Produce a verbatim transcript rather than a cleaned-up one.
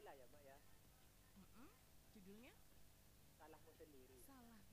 Pancasila ya Mbak ya. Mm-mm. Judulnya? Salahmu Sendiri. Salahku